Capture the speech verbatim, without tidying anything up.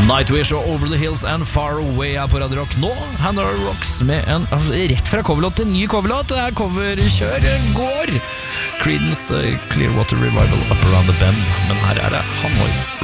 Nightwish og Over the Hills and Far Away er på Radio Rock. Nå Hannah Rocks med en rett fra coverlåt til ny coverlåt. Det er coverkjør går. Creedence uh, Clearwater Revival Up Around the Bend. Men her er det Hanoi